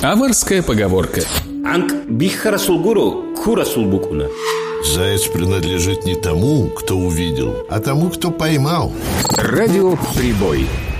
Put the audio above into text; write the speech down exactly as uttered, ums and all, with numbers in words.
Аварская поговорка. Анк бихара сулгуру кура сулбукуна. Заяц принадлежит не тому, кто увидел, а тому, кто поймал. Радиоприбой.